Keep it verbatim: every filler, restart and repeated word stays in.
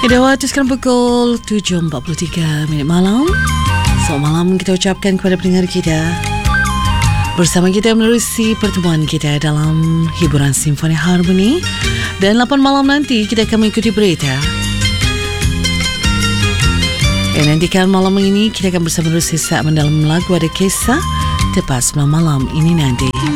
Ida waktu sekarang pukul tujuh empat puluh tiga minit malam. Selamat malam kita ucapkan kepada pendengar kita. Bersama kita menerusi pertemuan kita dalam hiburan Simfoni Harmoni. Dan lapan malam nanti kita akan mengikuti berita. Dan nantikan malam ini kita akan bersama menerusi segmen dalam lagu ada kisah tepat sembilan malam ini nanti.